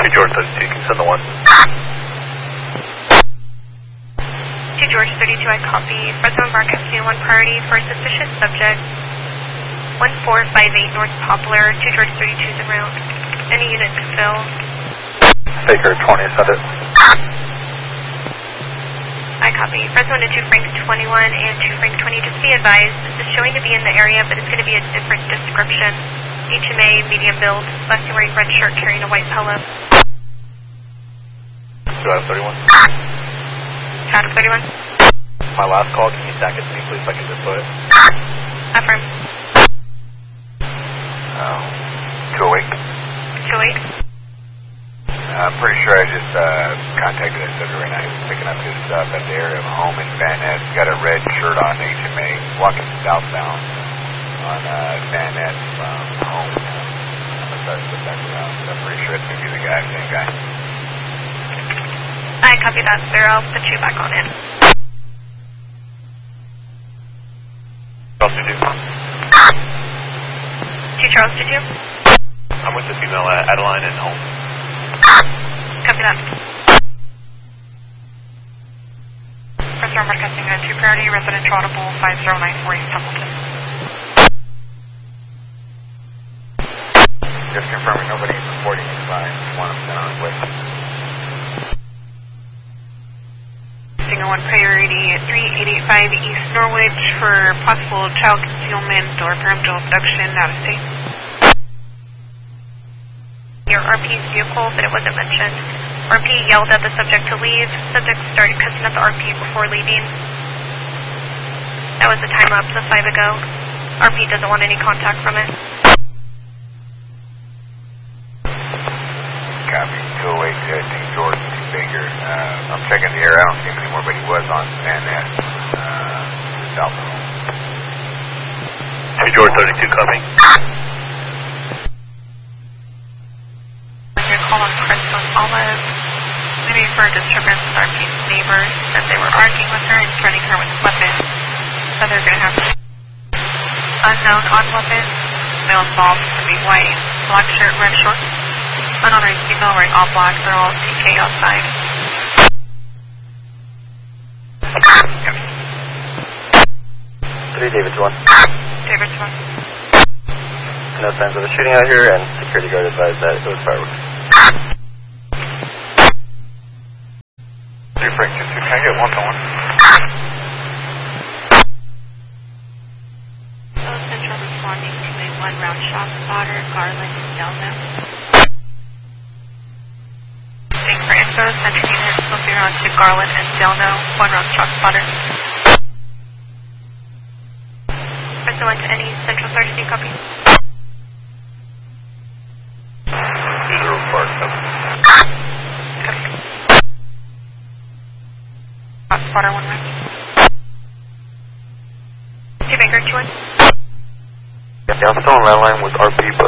Hey, George 32, can you send the 1? To George 32, I copy. Fresno Market 1 priority for suspicious subject. 1458 North Poplar, 2 George 32's around. Any unit to fill. Baker 20, send it. I copy. Fresno to 2 Frank 21 and 2 Frank 20. Just be advised, this is showing to be in the area, but it's going to be a different description. HMA, medium build, last wearing red shirt, carrying a white polo. Do I have 31? Adam 31. My last call, can you stack it to me, please, so I can just put it? Affirm. 208. 208. I'm pretty sure I just contacted that subject right now. He was picking up his stuff at the area of home in Van Ness. He's got a red shirt on, HMA, walking southbound on Van Ness from home. I'm going to start to put back around. So I'm pretty sure it's going to be the guy, same guy. I copy that, sir. I'll put you back on it. Charles 22. 2 Charles 22. I'm with the female Adeline and home. Copy that. Fresno Broadcasting at 2 priority, residential audible 5094 East Templeton. Just confirming nobody's reporting inside. Want them sent on his way. Signal 1 priority at 3885 East Norwich for possible child concealment or parental abduction out of state. Your RP's vehicle, but it wasn't mentioned. RP yelled at the subject to leave. Subject started cussing at the RP before leaving. That was the time up, so 5 ago. RP doesn't want any contact from it. Copy. 208 King George, Baker. I'm checking the air. I don't see him anymore, but he was on Van Ness. South of home. Hey, George 32 coming. Your call on Crystal Olive. Maybe for a disturbance with RP's neighbors that they were arguing with her and threatening her with weapons. So they're going to have unknown on weapons. Male involved to be white, black shirt, red shorts. Unauthorized female wearing all black. They're all TK outside. David's 1. David's 1. No signs of a shooting out here, and security guard advised that it was fireworks. 2 Frank 22, can I get 1-1? Central responding to a 1 round shot spotter, Garland and Delta. Thanks for info. Central units moving on to Garland and Delno, 1 round shot spotter. Pursuant to any Central 30 copy. 20 Park 7. Copy. Shot spotter 1 round. 2 Baker 2-1. Yeah, I'm still on that line with RP, but